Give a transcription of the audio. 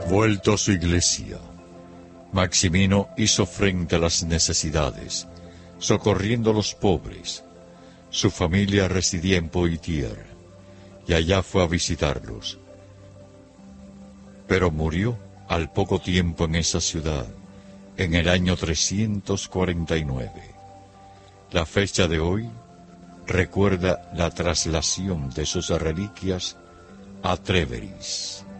Vuelto a su iglesia, Maximino hizo frente a las necesidades, socorriendo a los pobres. Su familia residía en Poitiers, y allá fue a visitarlos. Pero murió al poco tiempo en esa ciudad, en el año 349. La fecha de hoy recuerda la traslación de sus reliquias a Tréveris.